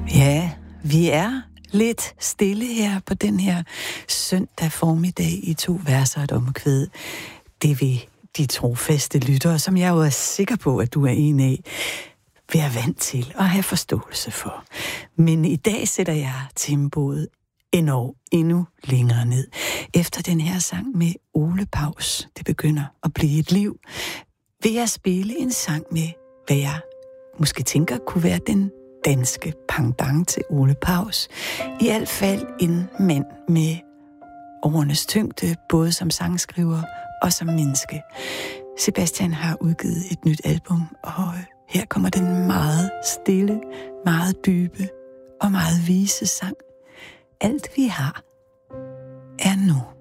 Ja, vi er lidt stille her på den her søndag formiddag i 2 verser og et omkvæd. Det vil de trofaste lyttere, som jeg jo er sikker på, at du er en af, være vant til at have forståelse for. Men i dag sætter jeg tempoet endnu længere ned. Efter den her sang med Ole Paus, det begynder at blive et liv, vil jeg spille en sang med, hvad jeg måske tænker kunne være den danske pendant til Ole Paus. I hvert fald en mand med årenes tyngde, både som sangskriver og som menneske. Sebastian har udgivet et nyt album, og her kommer den meget stille, meget dybe og meget vise sang. Alt vi har er nu.